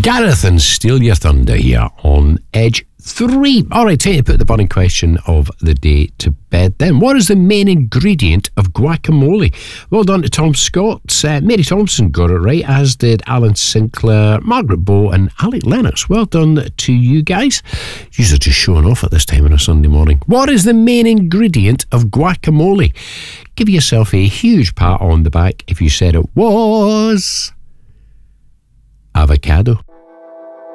Gareth and Steal Your Thunder here on Edge 3. Alright, time to put the burning question of the day to bed then. What is the main ingredient of guacamole? Well done to Tom Scott. Mary Thompson got it right, as did Alan Sinclair, Margaret Bow and Alec Lennox. Well done to you guys. You're just showing off at this time on a Sunday morning. What is the main ingredient of guacamole? Give yourself a huge pat on the back if you said it was avocado.